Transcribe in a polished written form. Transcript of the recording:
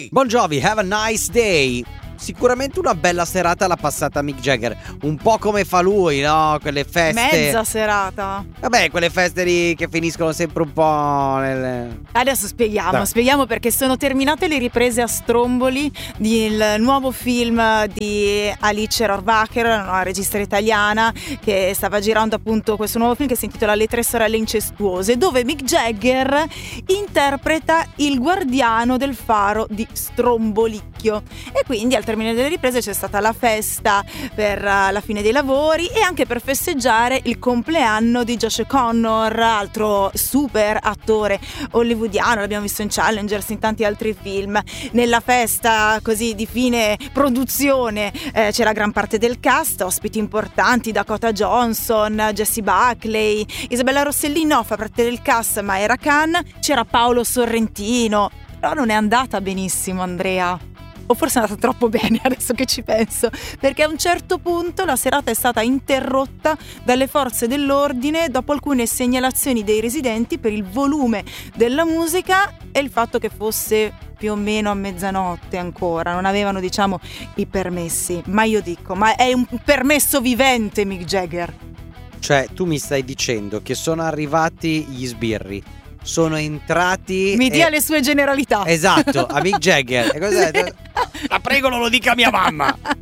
Bon Jovi, Have a Nice Day. Sicuramente una bella serata l'ha passata Mick Jagger. Un po' come fa lui, no? Quelle feste. Mezza serata. Vabbè, quelle feste lì che finiscono sempre un po' nel... Adesso spieghiamo perché sono terminate le riprese a Stromboli del nuovo film di Alice Rohrwacher, una regista italiana che stava girando appunto questo nuovo film che si intitola Le tre sorelle incestuose, dove Mick Jagger interpreta il guardiano del faro di Strombolicchio. E quindi al termine delle riprese c'è stata la festa per la fine dei lavori e anche per festeggiare il compleanno di Josh Connor, altro super attore hollywoodiano, l'abbiamo visto in Challengers, in tanti altri film. Nella festa così di fine produzione c'era gran parte del cast, ospiti importanti, Dakota Johnson, Jessie Buckley, Isabella Rossellini no, fa parte del cast ma era Khan, c'era Paolo Sorrentino, però non è andata benissimo, Andrea. O forse è andata troppo bene adesso che ci penso, perché a un certo punto la serata è stata interrotta dalle forze dell'ordine dopo alcune segnalazioni dei residenti per il volume della musica e il fatto che fosse più o meno a mezzanotte ancora, non avevano diciamo i permessi. Ma io dico, ma è un permesso vivente Mick Jagger? Cioè tu mi stai dicendo che sono arrivati gli sbirri, sono entrati... Mi dia le sue generalità. Esatto, a Mick Jagger. E cos'è? Sì. La prego non lo dica a mia mamma.